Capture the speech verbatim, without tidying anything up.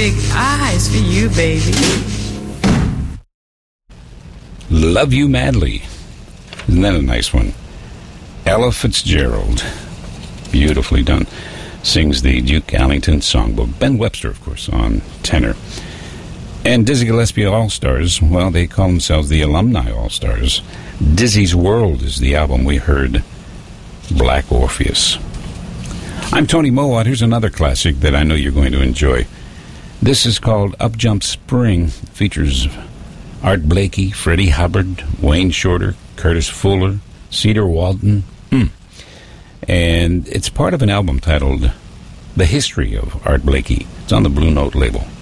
big eyes for you, baby. Love You Madly. Isn't that a nice one? Ella Fitzgerald. Beautifully done. Sings the Duke Ellington songbook. Ben Webster, of course, on tenor. And Dizzy Gillespie All-Stars, well, they call themselves the Alumni All-Stars. Dizzy's World is the album we heard. Black Orpheus. I'm Tony Mowat. Here's another classic that I know you're going to enjoy. This is called Up Jump Spring. It features Art Blakey, Freddie Hubbard, Wayne Shorter, Curtis Fuller, Cedar Walton. Hmm. And it's part of an album titled The History of Art Blakey. It's on the Blue Note label.